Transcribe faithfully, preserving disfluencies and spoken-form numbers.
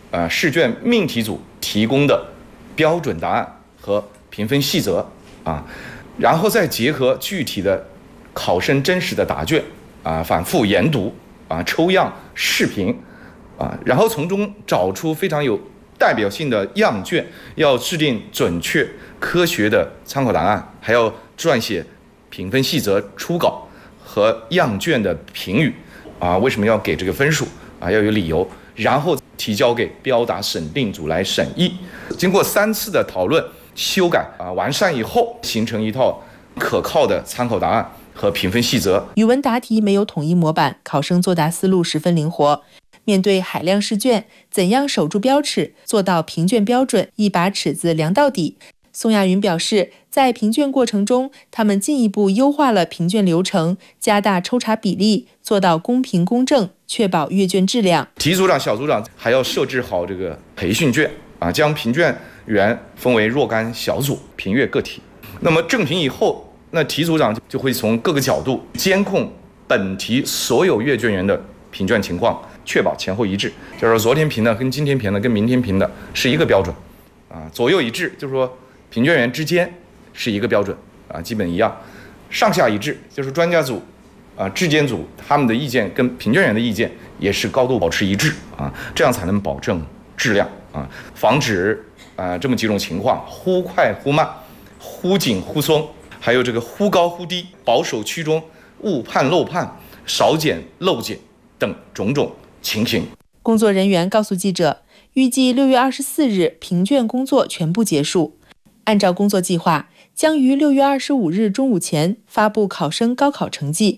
呃试卷命题组提供的标准答案和评分细则啊，然后再结合具体的考生真实的答卷啊，反复研读啊，抽样视频啊，然后从中找出非常有代表性的样卷，要制定准确科学的参考答案，还要撰写评分细则初稿和样卷的评语啊，为什么要给这个分数啊？要有理由，然后提交给标答审定组来审议。经过三次的讨论、修改啊、完善以后，形成一套可靠的参考答案和评分细则。 语文答题没有统一模板，考生作答思路十分灵活。面对海量试卷，怎样守住标尺，做到评卷标准，一把尺子量到底？宋亚云表示，在评卷过程中，他们进一步优化了评卷流程，加大抽查比例，做到公平公正，确保阅卷质量。 题组长、小组长还要设置好这个培训卷啊，将评卷员分为若干小组，评阅个体。那么正评以后，那题组长就会从各个角度监控本题所有阅卷员的评卷情况，确保前后一致。就是说，昨天评的跟今天评的跟明天评的是一个标准啊，左右一致，就是说评卷员之间是一个标准啊，基本一样。上下一致，就是专家组啊、质监组他们的意见跟评卷员的意见也是高度保持一致啊，这样才能保证质量啊，防止啊、这么几种情况：忽快忽慢、忽紧忽松，还有这个忽高忽低、保守趋中、误判漏判、少检漏检等种种情形。 工作人员告诉记者，预计六月二十四日评卷工作全部结束。按照工作计划，将于六月二十五日中午前发布考生高考成绩。